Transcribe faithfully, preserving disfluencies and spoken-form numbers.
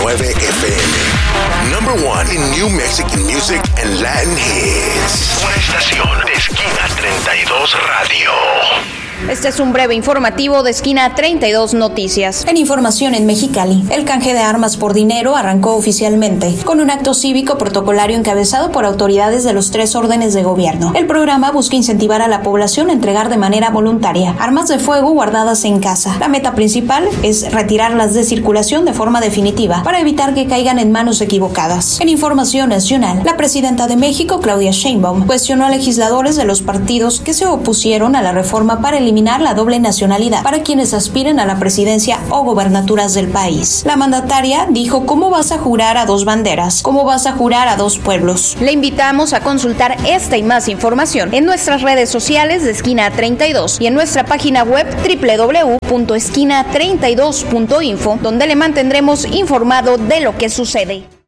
nueve F M. Number one in New Mexican music and Latin hits. Una estación de Esquina treinta y dos Radio. Este es un breve informativo de Esquina treinta y dos Noticias. En información en Mexicali, el canje de armas por dinero arrancó oficialmente con un acto cívico protocolario encabezado por autoridades de los tres órdenes de gobierno. El programa busca incentivar a la población a entregar de manera voluntaria armas de fuego guardadas en casa. La meta principal es retirarlas de circulación de forma definitiva para evitar que caigan en manos equivocadas. En información nacional, la presidenta de México, Claudia Sheinbaum, cuestionó a legisladores de los partidos que se opusieron a la reforma para eliminar la doble nacionalidad para quienes aspiren a la presidencia o gobernaturas del país. La mandataria dijo: ¿cómo vas a jurar a dos banderas? ¿Cómo vas a jurar a dos pueblos? Le invitamos a consultar esta y más información en nuestras redes sociales de Esquina treinta y dos y en nuestra página web doble u doble u doble u punto esquina treinta y dos punto info, donde le mantendremos informado de lo que sucede.